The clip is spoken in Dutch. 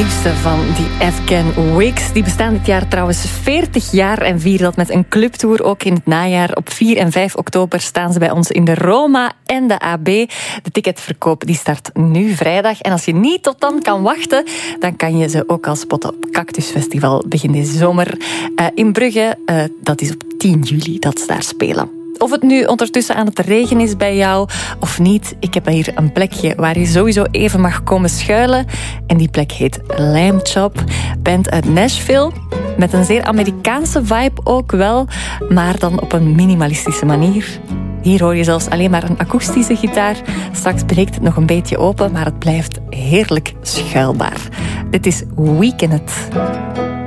nieuwste van die Afghan Wigs. Die bestaan dit jaar trouwens 40 jaar en vieren dat met een clubtour. Ook in het najaar. Op 4 en 5 oktober staan ze bij ons in de Roma en de AB. De ticketverkoop die start nu vrijdag. En als je niet tot dan kan wachten, dan kan je ze ook al spotten op Cactus Festival begin deze zomer in Brugge. Dat is op 10 juli dat ze daar spelen. Of het nu ondertussen aan het regen is bij jou of niet, ik heb hier een plekje waar je sowieso even mag komen schuilen. En die plek heet Lamb Chop. Band uit Nashville. Met een zeer Amerikaanse vibe ook wel, maar dan op een minimalistische manier. Hier hoor je zelfs alleen maar een akoestische gitaar. Straks breekt het nog een beetje open, maar het blijft heerlijk schuilbaar. Dit is Weekend.